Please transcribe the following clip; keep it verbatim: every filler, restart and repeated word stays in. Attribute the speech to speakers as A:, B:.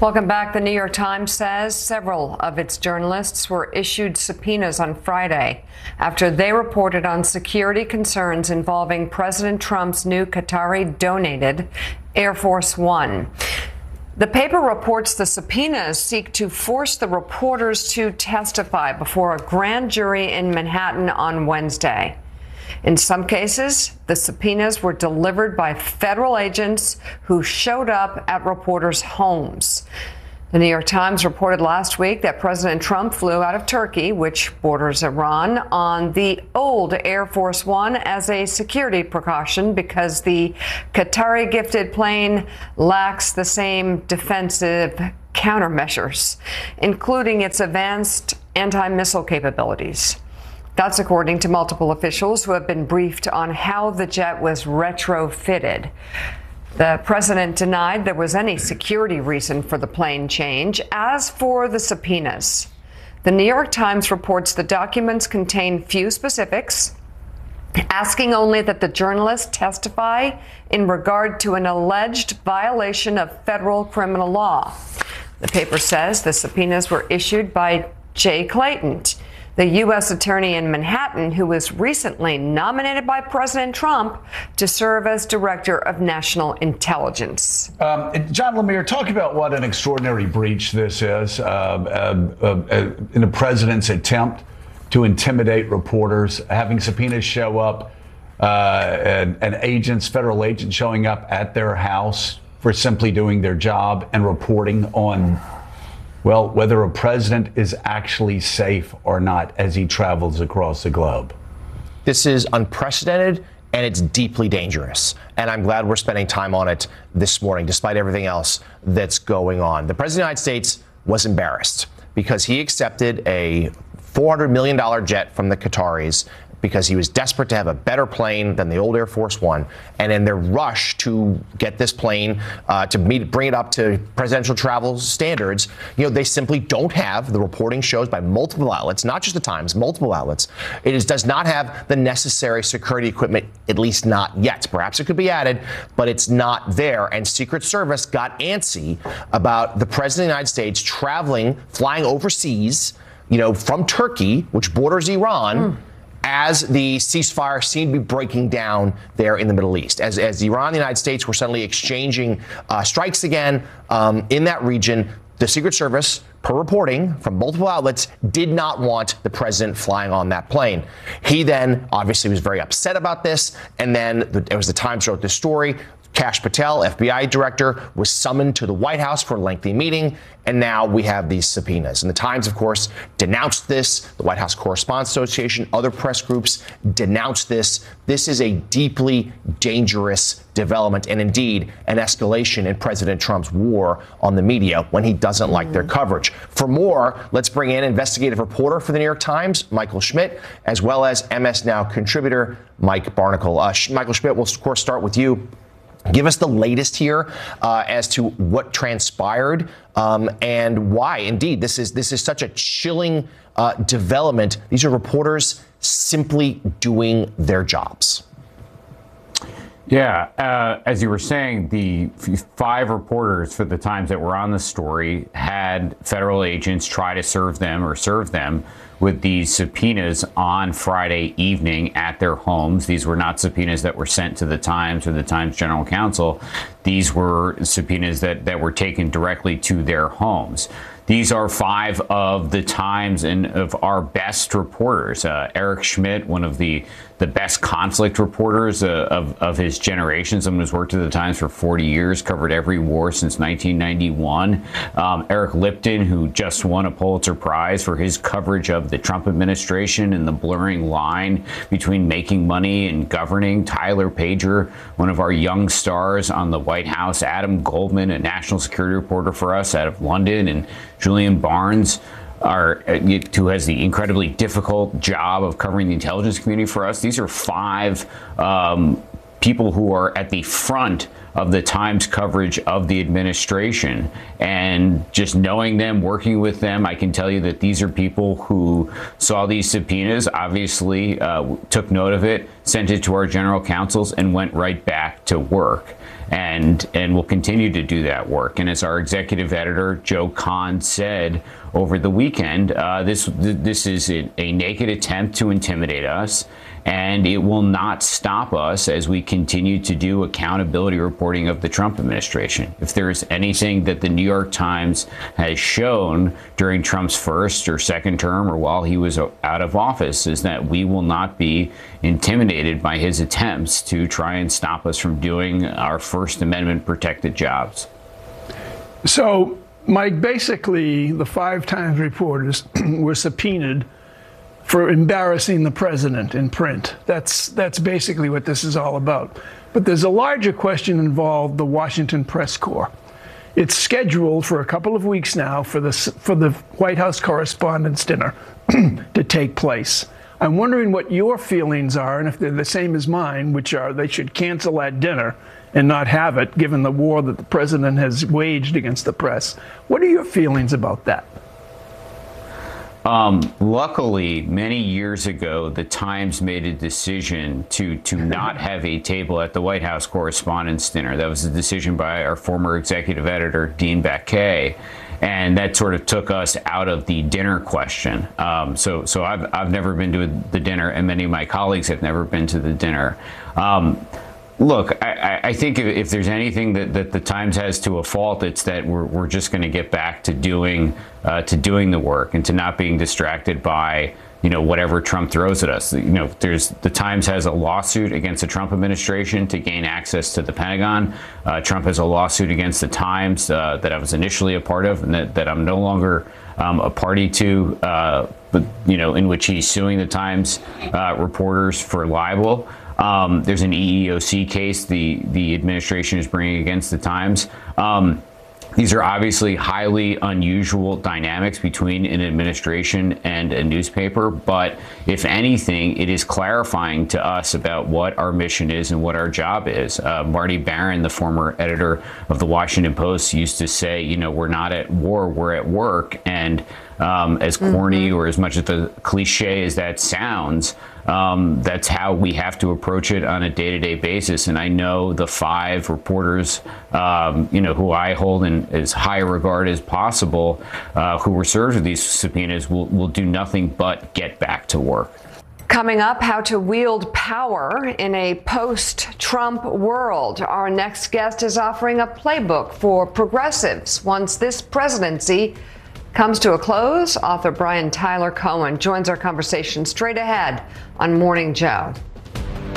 A: Welcome back. The New York Times says several of its journalists were issued subpoenas on Friday after they reported on security concerns involving President Trump's new Qatari-donated Air Force One. The paper reports the subpoenas seek to force the reporters to testify before a grand jury in Manhattan on Wednesday. In some cases, the subpoenas were delivered by federal agents who showed up at reporters' homes. The New York Times reported last week that President Trump flew out of Turkey, which borders Iran, on the old Air Force One as a security precaution because the Qatari-gifted plane lacks the same defensive countermeasures, including its advanced anti-missile capabilities. That's according to multiple officials who have been briefed on how the jet was retrofitted. The president denied there was any security reason for the plane change. As for the subpoenas, the New York Times reports the documents contain few specifics, asking only that the journalists testify in regard to an alleged violation of federal criminal law. The paper says the subpoenas were issued by Jay Clayton, the U S attorney in Manhattan, who was recently nominated by President Trump to serve as director of national intelligence.
B: Um, John Lemire, talk about what an extraordinary breach this is uh, uh, uh, in the president's attempt to intimidate reporters, having subpoenas show up uh, and, and agents, federal agents showing up at their house for simply doing their job and reporting on, well, whether a president is actually safe or not as he travels across the globe.
C: This is unprecedented and it's deeply dangerous. And I'm glad we're spending time on it this morning, despite everything else that's going on. The president of the United States was embarrassed because he accepted a four hundred million dollars jet from the Qataris because he was desperate to have a better plane than the old Air Force One. And in their rush to get this plane uh, to meet, bring it up to presidential travel standards, you know, they simply don't have, the reporting shows by multiple outlets, not just the Times, multiple outlets, it is, does not have the necessary security equipment, at least not yet. Perhaps it could be added, but it's not there. And Secret Service got antsy about the president of the United States traveling, flying overseas, you know, from Turkey, which borders Iran, mm. as the ceasefire seemed to be breaking down there in the Middle East. As, as Iran and the United States were suddenly exchanging uh, strikes again um, in that region, the Secret Service, per reporting from multiple outlets, did not want the president flying on that plane. He then obviously was very upset about this, and then the, it was the Times wrote this story. Kash Patel, F B I director, was summoned to the White House for a lengthy meeting, and now we have these subpoenas. And the Times, of course, denounced this. The White House Correspondents Association, other press groups denounced this. This is a deeply dangerous development and indeed an escalation in President Trump's war on the media when he doesn't like their coverage. For more, let's bring in investigative reporter for the New York Times, Michael Schmidt, as well as M S Now contributor Mike Barnicle. Uh, Michael Schmidt, we'll of course start with you. Give us the latest here uh, as to what transpired um, and why, indeed, this is this is such a chilling uh, development. These are reporters simply doing their jobs.
D: Yeah, uh, as you were saying, the five reporters for the Times that were on the story had federal agents try to serve them or serve them with these subpoenas on Friday evening at their homes. These were not subpoenas that were sent to the Times or the Times General Counsel. These were subpoenas that, that were taken directly to their homes. These are five of the Times and of our best reporters. Uh, Eric Schmidt, one of the, the best conflict reporters uh, of, of his generation, someone who's worked at the Times for forty years, covered every war since nineteen ninety-one. Um, Eric Lipton, who just won a Pulitzer Prize for his coverage of the Trump administration and the blurring line between making money and governing. Tyler Pager, one of our young stars on the White House. Adam Goldman, a national security reporter for us out of London, and Julian Barnes, are, who has the incredibly difficult job of covering the intelligence community for us. These are five um, people who are at the front of the Times coverage of the administration. And just knowing them, working with them, I can tell you that these are people who saw these subpoenas, obviously uh, took note of it, sent it to our general counsels, and went right back to work. And and will continue to do that work. And as our executive editor, Joe Kahn, said over the weekend, uh, this this is a, a naked attempt to intimidate us, and it will not stop us as we continue to do accountability reporting of the Trump administration. If there is anything that the New York Times has shown during Trump's first or second term or while he was out of office, is that we will not be intimidated by his attempts to try and stop us from doing our First Amendment protected jobs.
E: So, Mike, basically, the five Times reporters were subpoenaed for embarrassing the president in print. That's that's basically what this is all about. But there's a larger question involved: the Washington Press Corps. It's scheduled for a couple of weeks now for the for the White House Correspondents' Dinner to take place. I'm wondering what your feelings are, and if they're the same as mine, which are they should cancel that dinner and not have it, given the war that the president has waged against the press. What are your feelings about that?
D: Um, luckily, many years ago, the Times made a decision to to not have a table at the White House Correspondents' Dinner. That was a decision by our former executive editor, Dean Baquet. And that sort of took us out of the dinner question. Um, so, so I've I've never been to the dinner, and many of my colleagues have never been to the dinner. Um, look, I, I think if, if there's anything that, that the Times has to a fault, it's that we're we're just going to get back to doing uh, to doing the work and to not being distracted by, you know, whatever Trump throws at us. You know, there's the Times has a lawsuit against the Trump administration to gain access to the Pentagon. Uh, Trump has a lawsuit against the Times uh, that I was initially a part of, and that, that I'm no longer um, a party to, uh, but, you know, in which he's suing the Times uh, reporters for libel. Um, there's an E E O C case the, the administration is bringing against the Times. Um, These are obviously highly unusual dynamics between an administration and a newspaper, but if anything, it is clarifying to us about what our mission is and what our job is. Uh, Marty Baron, the former editor of the Washington Post, used to say, you know, we're not at war, we're at work. And um, as corny mm-hmm. or as much of a cliche as that sounds, Um, that's how we have to approach it on a day-to-day basis. And I know the five reporters, um, you know, who I hold in as high a regard as possible, uh, who were served with these subpoenas, will, will do nothing but get back to work.
A: Coming up, how to wield power in a post-Trump world. Our next guest is offering a playbook for progressives once this presidency comes to a close. Author Brian Tyler Cohen joins our conversation straight ahead on Morning Joe.